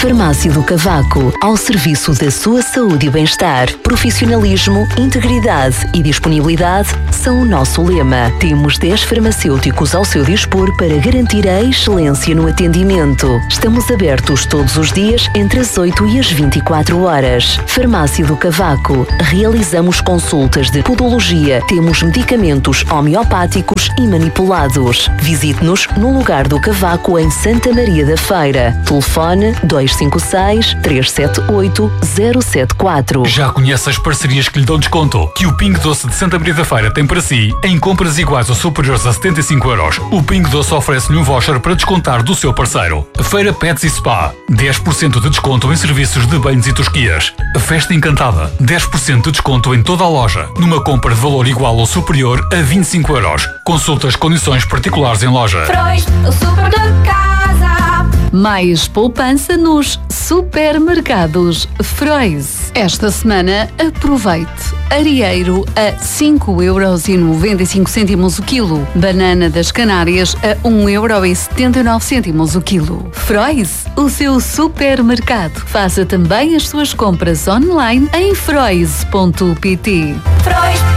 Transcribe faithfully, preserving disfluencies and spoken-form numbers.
Farmácia do Cavaco, ao serviço da sua saúde e bem-estar. Profissionalismo, integridade e disponibilidade são o nosso lema. Temos dez farmacêuticos ao seu dispor para garantir a excelência no atendimento. Estamos abertos todos os dias entre as oito e as vinte e quatro horas. Farmácia do Cavaco. Realizamos consultas de podologia. Temos medicamentos homeopáticos e manipulados. Visite-nos no Lugar do Cavaco, em Santa Maria da Feira. Telefone dois cinco seis, três sete oito, zero sete quatro. Já conhece as parcerias que lhe dão desconto que o Pingo Doce de Santa Maria da Feira tem para si? Em compras iguais ou superiores a setenta e cinco euros, o Pingo Doce oferece-lhe um voucher para descontar do seu parceiro. Feira Pets e Spa, dez por cento de desconto em serviços de banhos e tosquias. Festa Encantada, dez por cento de desconto em toda a loja, numa compra de valor igual ou superior a vinte e cinco euros. Consulte as condições particulares em loja. Frois, o super de casa. Mais poupança nos supermercados Frois. Esta semana aproveite. Arieiro a cinco euros e noventa e cinco cêntimos o quilo. Banana das Canárias a um euro e setenta e nove cêntimos o quilo. Frois, o seu supermercado. Faça também as suas compras online em frois ponto pt.